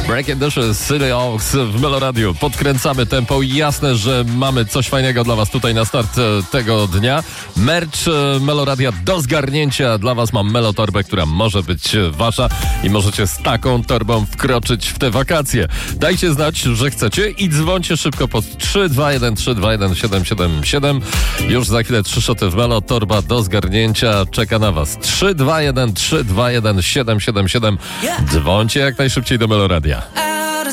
Breaking Dishes, City Oaks w Meloradiu. Podkręcamy tempo i jasne, że mamy coś fajnego dla was tutaj na start tego dnia. Merch Meloradia do zgarnięcia. Dla was mam Melotorbę, która może być wasza i możecie z taką torbą wkroczyć w te wakacje. Dajcie znać, że chcecie i dzwońcie szybko pod 321 321 777. Już za chwilę 3 szoty w Melo. Torba do zgarnięcia czeka na was. 321 321 777. Dzwońcie jak najszybciej do Meloradia.